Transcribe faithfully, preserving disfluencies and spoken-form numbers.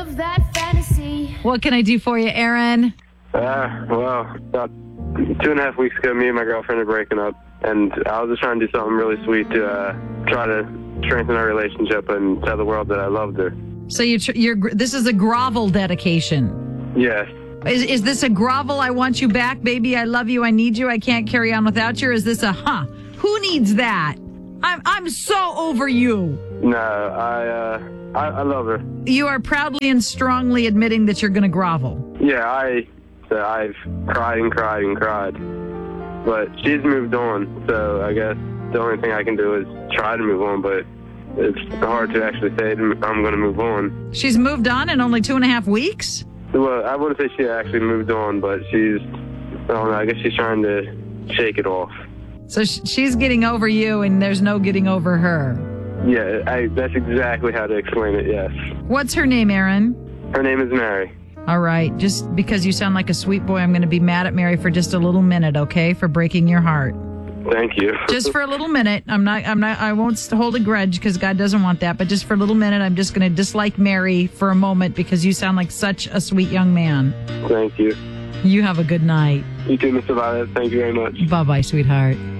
of that fantasy. What can I do for you, Aaron? Uh, well, about two and a half weeks ago, me and my girlfriend are breaking up, and I was just trying to do something really sweet to uh, try to strengthen our relationship and tell the world that I loved her. So you tr- you're this is a grovel dedication. Yes. Is is this a grovel? I want you back, baby. I love you. I need you. I can't carry on without you. Or is this a huh? Who needs that? I'm I'm so over you. No, I, uh, I, I love her. You are proudly and strongly admitting that you're going to grovel. Yeah, I, so I've cried and cried and cried, but she's moved on. So I guess the only thing I can do is try to move on, but it's hard to actually say I'm going to move on. She's moved on in only two and a half weeks? Well, I wouldn't say she actually moved on, but she's, I don't know, I guess she's trying to shake it off. So sh- she's getting over you and there's no getting over her. Yeah, I, that's exactly how to explain it, yes. What's her name, Aaron? Her name is Mary. All right. Just because you sound like a sweet boy, I'm going to be mad at Mary for just a little minute, okay? For breaking your heart. Thank you. Just for a little minute. I'm not, I'm not, I won't hold a grudge because God doesn't want that. But just for a little minute, I'm just going to dislike Mary for a moment because you sound like such a sweet young man. Thank you. You have a good night. You too, Mister Violet. Thank you very much. Bye-bye, sweetheart.